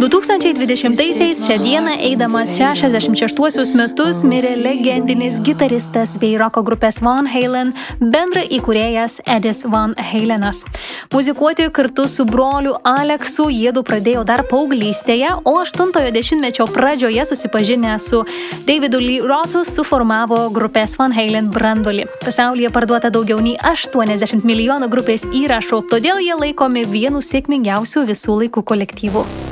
2020-aisiais šią dieną eidamas 66 metus mirė legendinis gitaristas bei roko grupės Van Halen bendra įkūrėjas Edis Van Halenas. Muzikuoti kartu su broliu Aleksu jiedu pradėjo dar paauglystėje, o 80-ojo dešimtmečio pradžioje susipažinę su Davidu Lee Rothu suformavo grupės Van Halen branduolį. Pasaulyje parduota daugiau nei 80 milijonų grupės įrašų, todėl jie laikomi vienu sėkmingiausių visų laikų kolektyvų.